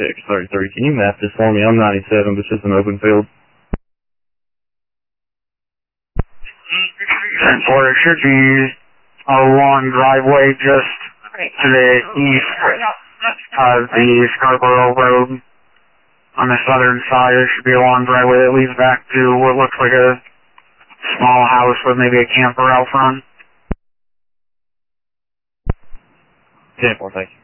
633. Can you map this for me? I'm 97, but it's just an open field. 10-4, it should be a long driveway just to the east of the Scarborough Road. On the southern side, there should be a long driveway that leads back to what looks like a small house with maybe a camper out front. 10-4, thank you.